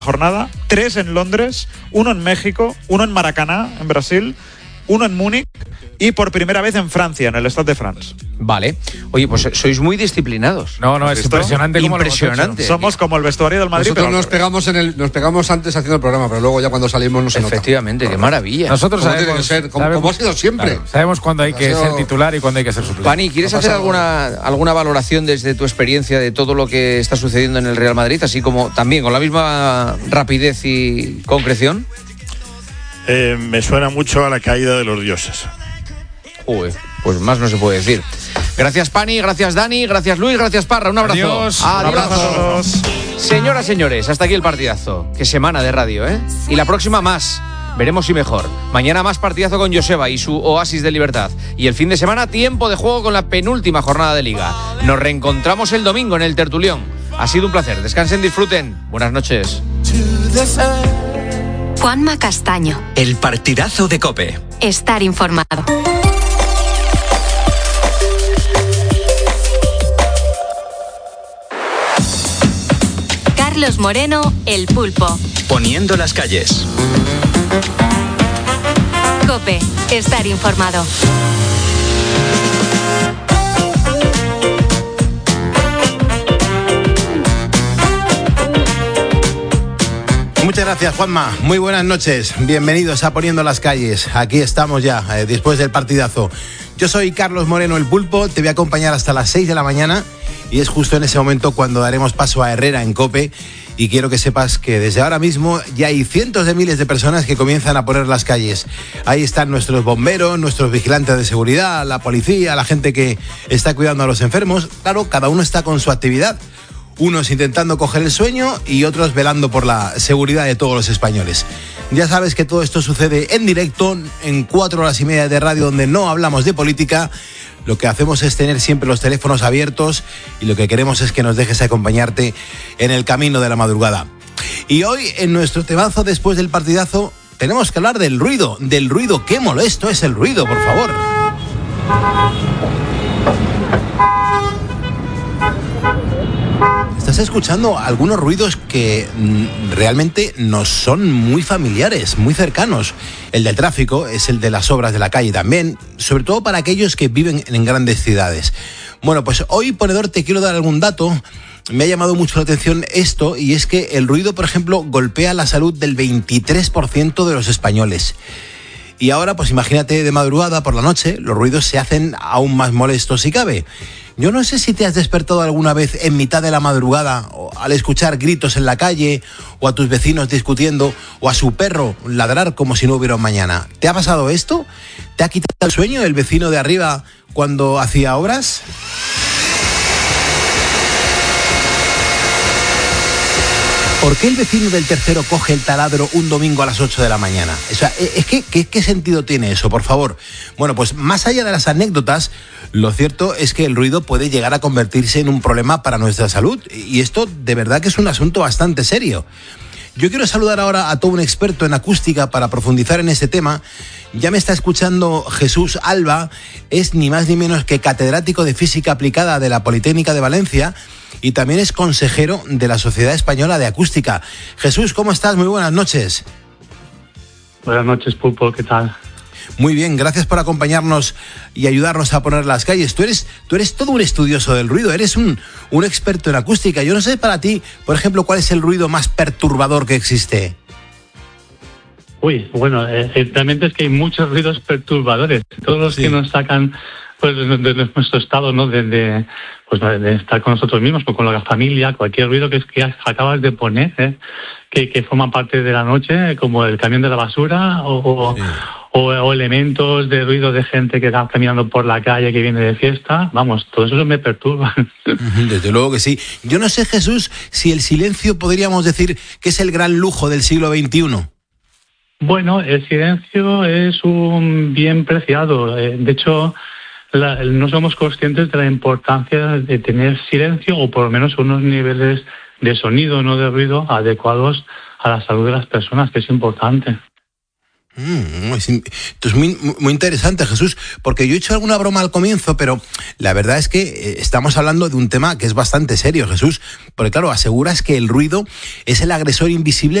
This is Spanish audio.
jornada, 3 en Londres, 1 en México, 1 en Maracaná, en Brasil, 1 en Múnich y por primera vez en Francia, en el Stade de France. Vale. Oye, pues sois muy disciplinados. No, es impresionante. Impresionante. Somos como el vestuario del Madrid. Nosotros pero nos pegamos antes haciendo el programa, pero luego ya cuando salimos no se nota. Efectivamente, qué maravilla. Nosotros como sabemos, tiene que ser, como ha sido siempre. Claro, sabemos cuándo hay que ser titular y cuándo hay que ser suplente. Pani, ¿quieres hacer alguna valoración desde tu experiencia de todo lo que está sucediendo en el Real Madrid, así como también con la misma rapidez y concreción? Me suena mucho a la caída de los dioses. Uy, pues más no se puede decir. Gracias, Pani, gracias, Dani, gracias, Luis, gracias, Parra. Un abrazo. Adiós. Un abrazo a todos. Señoras, señores, hasta aquí el partidazo. Qué semana de radio, ¿eh? Y la próxima más. Veremos si mejor. Mañana más partidazo con Joseba y su oasis de libertad. Y el fin de semana, tiempo de juego con la penúltima jornada de Liga. Nos reencontramos el domingo en el Tertulión. Ha sido un placer. Descansen, disfruten. Buenas noches. Juanma Castaño. El partidazo de COPE. Estar informado. Carlos Moreno, El Pulpo. Poniendo las calles. COPE. Estar informado. Muchas gracias, Juanma. Muy buenas noches. Bienvenidos a Poniendo las calles. Aquí estamos ya, después del partidazo. Yo soy Carlos Moreno, El Pulpo. Te voy a acompañar hasta las 6 de la mañana. Y es justo en ese momento cuando daremos paso a Herrera en COPE. Y quiero que sepas que desde ahora mismo ya hay cientos de miles de personas que comienzan a poner las calles. Ahí están nuestros bomberos, nuestros vigilantes de seguridad, la policía, la gente que está cuidando a los enfermos. Claro, cada uno está con su actividad. Unos intentando coger el sueño y otros velando por la seguridad de todos los españoles. Ya sabes que todo esto sucede en directo, en 4 horas y media de radio donde no hablamos de política. Lo que hacemos es tener siempre los teléfonos abiertos y lo que queremos es que nos dejes acompañarte en el camino de la madrugada. Y hoy, en nuestro temazo después del partidazo, tenemos que hablar del ruido. ¡Qué molesto es el ruido, por favor! Estás escuchando algunos ruidos que realmente nos son muy familiares, muy cercanos. El del tráfico es el de las obras de la calle también, sobre todo para aquellos que viven en grandes ciudades. Bueno, pues hoy, ponedor, te quiero dar algún dato. Me ha llamado mucho la atención esto, y es que el ruido, por ejemplo, golpea la salud del 23% de los españoles. Y ahora, pues imagínate de madrugada, por la noche, los ruidos se hacen aún más molestos si cabe. Yo no sé si te has despertado alguna vez en mitad de la madrugada al escuchar gritos en la calle, o a tus vecinos discutiendo, o a su perro ladrar como si no hubiera un mañana. ¿Te ha pasado esto? ¿Te ha quitado el sueño el vecino de arriba cuando hacía obras? ¿Por qué el vecino del tercero coge el taladro un domingo a las 8 de la mañana? O sea, es que, ¿qué sentido tiene eso, por favor? Bueno, pues más allá de las anécdotas, lo cierto es que el ruido puede llegar a convertirse en un problema para nuestra salud. Y esto de verdad que es un asunto bastante serio. Yo quiero saludar ahora a todo un experto en acústica para profundizar en este tema. Ya me está escuchando Jesús Alba, es ni más ni menos que catedrático de Física Aplicada de la Politécnica de Valencia y también es consejero de la Sociedad Española de Acústica. Jesús, ¿cómo estás? Muy buenas noches. Buenas noches, Pulpo, ¿qué tal? Muy bien, gracias por acompañarnos y ayudarnos a poner las calles. Tú eres todo un estudioso del ruido, eres un experto en acústica. Yo no sé para ti, por ejemplo, ¿cuál es el ruido más perturbador que existe? Uy, bueno, realmente es que hay muchos ruidos perturbadores, todos los que nos sacan pues de nuestro estado, ¿no? De estar con nosotros mismos, con la familia, cualquier ruido que acabas de poner, que forma parte de la noche, como el camión de la basura o elementos de ruido de gente que está caminando por la calle, que viene de fiesta. Vamos, todo eso me perturba. Desde luego que sí. Yo no sé, Jesús, si el silencio podríamos decir que es el gran lujo del siglo XXI. Bueno, el silencio es un bien preciado. De hecho, no somos conscientes de la importancia de tener silencio o por lo menos unos niveles de sonido, no de ruido, adecuados a la salud de las personas, que es importante. Esto es muy interesante, Jesús, porque yo he hecho alguna broma al comienzo, pero la verdad es que estamos hablando de un tema que es bastante serio, Jesús, porque claro, aseguras que el ruido es el agresor invisible